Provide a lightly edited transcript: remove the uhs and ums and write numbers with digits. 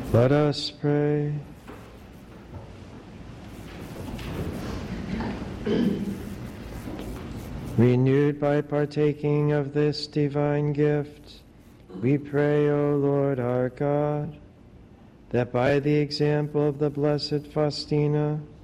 Let us pray. Renewed by partaking of this divine gift, we pray, O Lord our God, that by the example of the Blessed Faustina